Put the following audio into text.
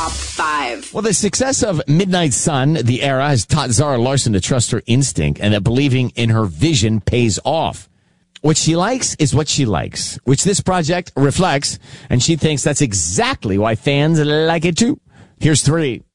Top 5. Well, the success of Midnight Sun, The Era, has taught Zara Larsson to trust her instinct and that believing in her vision pays off. What she likes is what she likes, which this project reflects, and she thinks that's exactly why fans like it too. Here's 3.